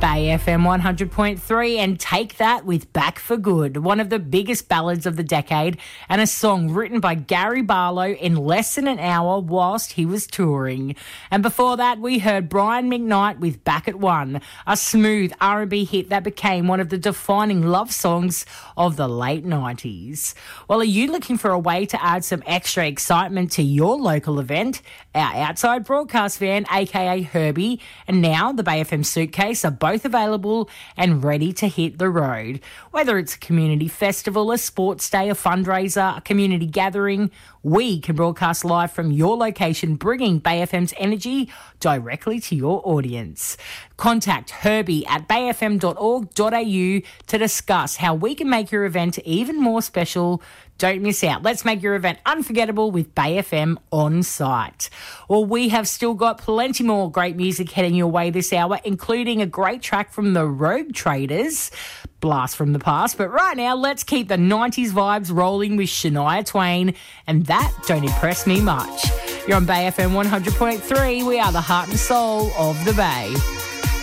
Bay FM 100.3 and Take That with Back for Good, one of the biggest ballads of the decade and a song written by Gary Barlow in less than an hour whilst he was touring. And before that, we heard Brian McKnight with Back at One, a smooth R&B hit that became one of the defining love songs of the late 90s. Well, are you looking for a way to add some extra excitement to your local event? Our outside broadcast van, aka Herbie, and now the Bay FM suitcase are both available and ready to hit the road. Whether it's a community festival, a sports day, a fundraiser, a community gathering, we can broadcast live from your location, bringing Bay FM's energy directly to your audience. Contact Herbie at bayfm.org.au to discuss how we can make your event even more special. Don't miss out. Let's make your event unforgettable with Bay FM on site. Well, we have still got plenty more great music heading your way this hour, including a great track from the Rogue Traders, blast from the past. But right now, let's keep the 90s vibes rolling with Shania Twain, and that don't impress me much. You're on Bay FM 100.3. We are the heart and soul of the Bay.